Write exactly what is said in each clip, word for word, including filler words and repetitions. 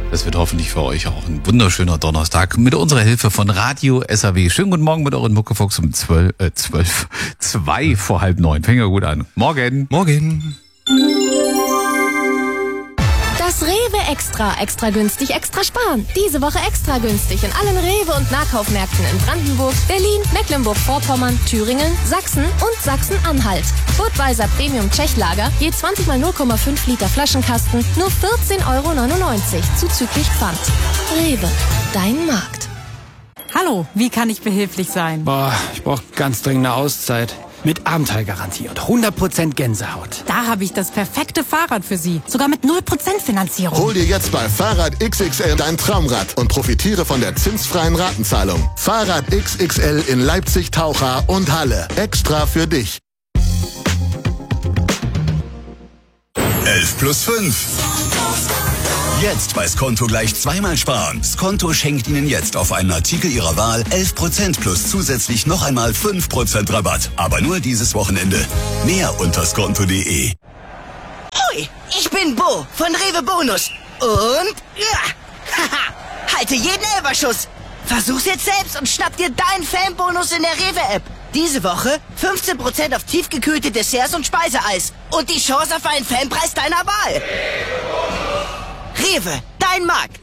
Das wird hoffentlich für euch auch ein wunderschöner Donnerstag mit unserer Hilfe von Radio S A W. Schönen guten Morgen mit euren Muckefuchs um zwölf, äh, zwölf, zwei vor halb neun. Fängt ja gut an. Morgen. Morgen. Das Rewe Extra. Extra günstig, extra sparen. Diese Woche extra günstig in allen Rewe- und Nahkaufmärkten in Brandenburg, Berlin, Mecklenburg-Vorpommern, Thüringen, Sachsen und Sachsen-Anhalt. Budweiser Premium Tschechlager, je zwanzig mal null Komma fünf Liter Flaschenkasten, nur vierzehn Euro neunundneunzig, zuzüglich Pfand. Rewe, dein Markt. Hallo, wie kann ich behilflich sein? Boah, ich brauche ganz dringend eine Auszeit. Mit Abenteuergarantie und hundert Prozent Gänsehaut. Da habe ich das perfekte Fahrrad für Sie. Sogar mit null Prozent Finanzierung. Hol dir jetzt bei Fahrrad X X L dein Traumrad und profitiere von der zinsfreien Ratenzahlung. Fahrrad X X L in Leipzig, Taucha und Halle. Extra für dich. elf plus fünf. Jetzt bei Skonto gleich zweimal sparen. Skonto schenkt Ihnen jetzt auf einen Artikel Ihrer Wahl elf Prozent plus zusätzlich noch einmal fünf Prozent Rabatt. Aber nur dieses Wochenende. Mehr unter skonto punkt de. Hoi, ich bin Bo von Rewe Bonus. Und ja, haha, halte jeden Elberschuss. Versuch's jetzt selbst und schnapp dir deinen Fanbonus in der Rewe-App. Diese Woche fünfzehn Prozent auf tiefgekühlte Desserts und Speiseeis. Und die Chance auf einen Fanpreis deiner Wahl. Rewe, dein Markt.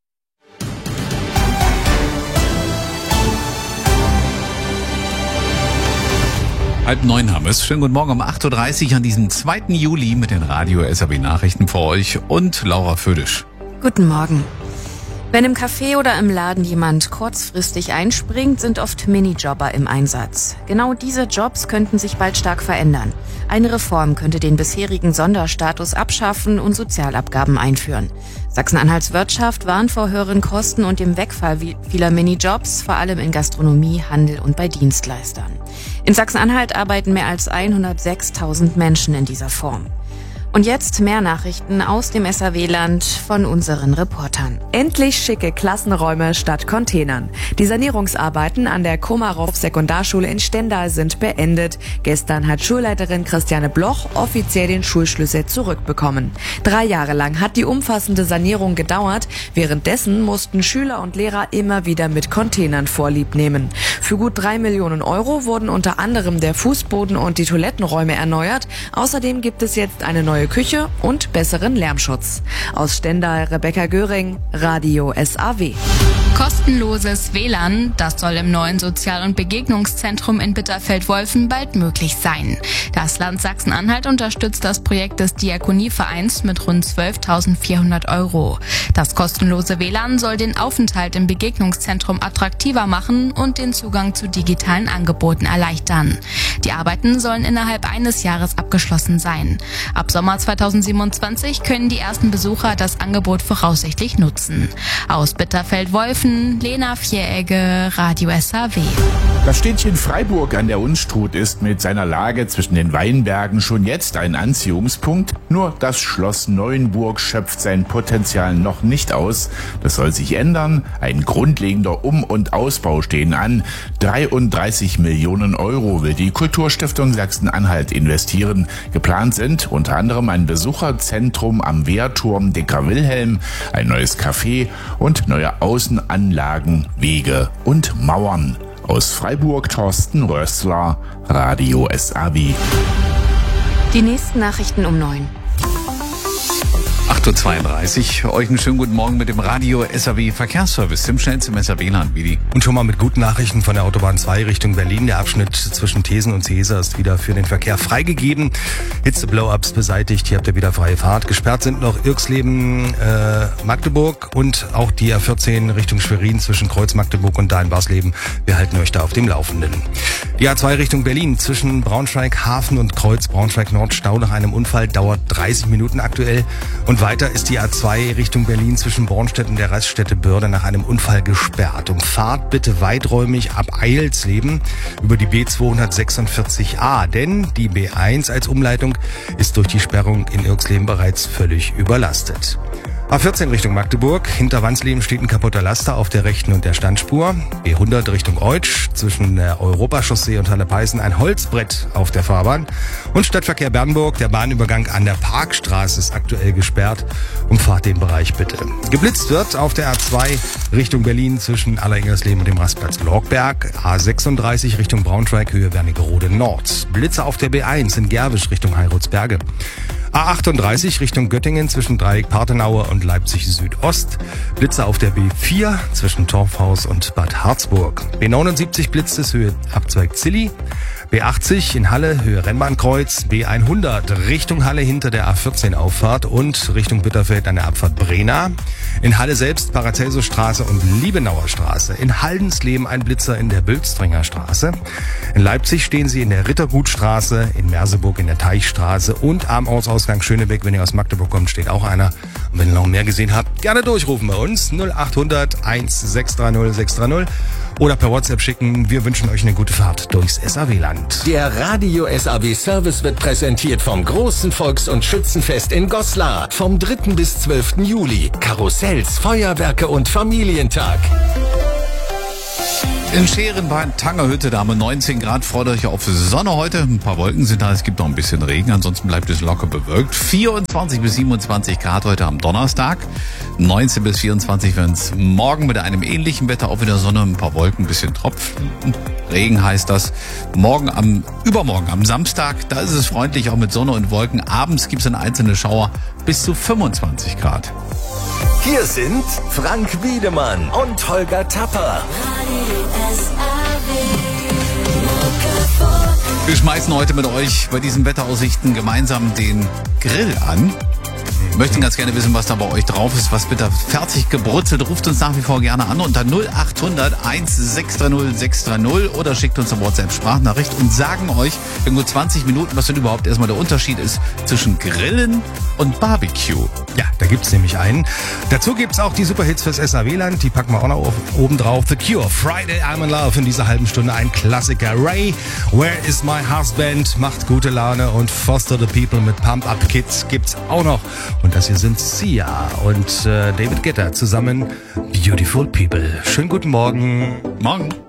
Halb neun haben wir es. Schönen guten Morgen um acht Uhr dreißig an diesem zweiten Juli mit den Radio S A W Nachrichten für euch und Laura Födisch. Guten Morgen. Wenn im Café oder im Laden jemand kurzfristig einspringt, sind oft Minijobber im Einsatz. Genau diese Jobs könnten sich bald stark verändern. Eine Reform könnte den bisherigen Sonderstatus abschaffen und Sozialabgaben einführen. Sachsen-Anhalts Wirtschaft warnt vor höheren Kosten und dem Wegfall vieler Minijobs, vor allem in Gastronomie, Handel und bei Dienstleistern. In Sachsen-Anhalt arbeiten mehr als hundertsechstausend Menschen in dieser Form. Und jetzt mehr Nachrichten aus dem S A W-Land von unseren Reportern. Endlich schicke Klassenräume statt Containern. Die Sanierungsarbeiten an der Komarow-Sekundarschule in Stendal sind beendet. Gestern hat Schulleiterin Christiane Bloch offiziell den Schulschlüssel zurückbekommen. Drei Jahre lang hat die umfassende Sanierung gedauert. Währenddessen mussten Schüler und Lehrer immer wieder mit Containern Vorlieb nehmen. Für gut drei Millionen Euro wurden unter anderem der Fußboden und die Toilettenräume erneuert. Außerdem gibt es jetzt eine neue Küche und besseren Lärmschutz. Aus Stendal, Rebecca Göring, Radio S A W. Kostenloses W L A N, das soll im neuen Sozial- und Begegnungszentrum in Bitterfeld-Wolfen bald möglich sein. Das Land Sachsen-Anhalt unterstützt das Projekt des Diakonievereins mit rund zwölftausendvierhundert Euro. Das kostenlose W L A N soll den Aufenthalt im Begegnungszentrum attraktiver machen und den Zugang zu digitalen Angeboten erleichtern. Die Arbeiten sollen innerhalb eines Jahres abgeschlossen sein. Ab Sommer zweitausendsiebenundzwanzig können die ersten Besucher das Angebot voraussichtlich nutzen. Aus Bitterfeld-Wolfen, Lena Vieregge, Radio S A W. Das Städtchen Freiburg an der Unstrut ist mit seiner Lage zwischen den Weinbergen schon jetzt ein Anziehungspunkt. Nur das Schloss Neuenburg schöpft sein Potenzial noch nicht aus. Das soll sich ändern. Ein grundlegender Um- und Ausbau stehen an. dreiunddreißig Millionen Euro will die Kulturstiftung Sachsen-Anhalt investieren. Geplant sind unter anderem ein Besucherzentrum am Wehrturm Dicker Wilhelm, ein neues Café und neue Außenanlagen, Wege und Mauern. Aus Freiburg Thorsten Rössler, Radio S A W. Die nächsten Nachrichten um neun. acht Uhr zweiunddreißig. Euch einen schönen guten Morgen mit dem Radio S A W Verkehrsservice. Tim Schnell zum S A W-Land, Willi. Und schon mal mit guten Nachrichten von der Autobahn zwei Richtung Berlin. Der Abschnitt zwischen Thesen und Seeser ist wieder für den Verkehr freigegeben. Hitze-Blow-Ups beseitigt. Hier habt ihr wieder freie Fahrt. Gesperrt sind noch Irksleben, äh, Magdeburg und auch die A vierzehn Richtung Schwerin zwischen Kreuz Magdeburg und Dahlen-Barsleben. Wir halten euch da auf dem Laufenden. Die A zwei Richtung Berlin zwischen Braunschweig Hafen und Kreuz Braunschweig Nord Stau nach einem Unfall dauert dreißig Minuten aktuell. Und weiter ist die A zwei Richtung Berlin zwischen Bornstedt und der Raststätte Börde nach einem Unfall gesperrt. Um Fahrt bitte weiträumig ab Eilsleben über die B zweihundertsechsundvierzig A, denn die B eins als Umleitung ist durch die Sperrung in Irksleben bereits völlig überlastet. A vierzehn Richtung Magdeburg. Hinter Wansleben steht ein kaputter Laster auf der rechten und der Standspur. B hundert Richtung Eutsch. Zwischen der Europachaussee und Halle-Peißen ein Holzbrett auf der Fahrbahn. Und Stadtverkehr Bernburg. Der Bahnübergang an der Parkstraße ist aktuell gesperrt. Umfahrt den Bereich bitte. Geblitzt wird auf der A zwei Richtung Berlin zwischen Alleringsleben und dem Rastplatz Lorgberg. A sechsunddreißig Richtung Braunschweig, Höhe Wernigerode Nord. Blitze auf der B eins in Gerwisch Richtung Heilruttsberge. A achtunddreißig Richtung Göttingen zwischen Dreieck Partenaue und Leipzig Südost. Blitze auf der B vier zwischen Torfhaus und Bad Harzburg. B neunundsiebzig Blitzes Höhe Abzweig Zilli. B achtzig in Halle Höhe Rennbahnkreuz. B hundert Richtung Halle hinter der A vierzehn Auffahrt und Richtung Bitterfeld an der Abfahrt Brena. In Halle selbst Paracelsusstraße und Liebenauer Straße. In Haldensleben ein Blitzer in der Bülstringer Straße. In Leipzig stehen sie in der Rittergutstraße, in Merseburg in der Teichstraße und am Ortsausgang Schönebeck, wenn ihr aus Magdeburg kommt, steht auch einer. Und wenn ihr noch mehr gesehen habt, gerne durchrufen bei uns null acht hundert eins sechs drei null sechs drei null oder per WhatsApp schicken. Wir wünschen euch eine gute Fahrt durchs S A W-Land. Der Radio S A W-Service wird präsentiert vom großen Volks- und Schützenfest in Goslar vom dritten bis zwölften Juli. Karussells, Feuerwerke und Familientag. In Scherenbein, Tangerhütte, da haben wir neunzehn Grad. Freut euch auf Sonne heute. Ein paar Wolken sind da, es gibt noch ein bisschen Regen. Ansonsten bleibt es locker bewölkt. vierundzwanzig bis siebenundzwanzig Grad heute am Donnerstag. neunzehn bis vierundzwanzig werden es morgen mit einem ähnlichen Wetter. Auch wieder Sonne, ein paar Wolken, ein bisschen Tropfen. Regen heißt das. Morgen am, übermorgen am Samstag, da ist es freundlich, auch mit Sonne und Wolken. Abends gibt es eine einzelne Schauer bis zu fünfundzwanzig Grad. Hier sind Frank Wiedemann und Holger Tapper. Wir schmeißen heute mit euch bei diesen Wetteraussichten gemeinsam den Grill an. Möchten ganz gerne wissen, was da bei euch drauf ist, was bitte fertig gebrutzelt. Ruft uns nach wie vor gerne an unter null acht hundert eins sechs drei null sechs drei null oder schickt uns eine WhatsApp-Sprachnachricht und sagen euch in nur zwanzig Minuten, was denn überhaupt erstmal der Unterschied ist zwischen Grillen und Barbecue. Ja, da gibt's nämlich einen. Dazu gibt's auch die Superhits fürs S A W-Land. Die packen wir auch noch oben drauf. The Cure, Friday I'm in Love. In dieser halben Stunde ein Klassiker. Ray, Where is my husband? Macht gute Laune. Und Foster the People mit Pump Up Kids gibt's auch noch. Und das hier sind Sia und äh, David Guetta zusammen. Beautiful People. Schönen guten Morgen. Morgen.